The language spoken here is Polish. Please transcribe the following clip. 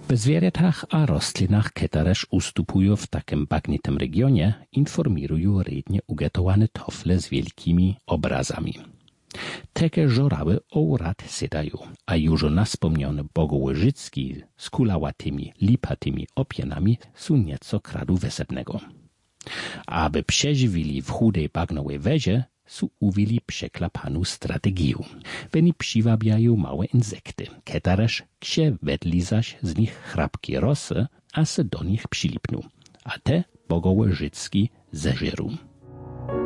W zwierzętach a rostlinach, które ustupują w takim bagnitym regionie, informują rednie ugetowane tofle z wielkimi obrazami. Takie żorały ołrad sedają, a już na wspomniane Bogołyżycki z kulałatymi, lipatymi opienami są nieco kradu wesebnego. Aby przeżywili w chudej bagnowej wezie, są uwili przeklapanu strategię. Oni przywabiają małe insekty, ketaresz księ wedlizać z nich chrapki rosy, a se do nich przylipną, a te Bogołyżycki zeżerą.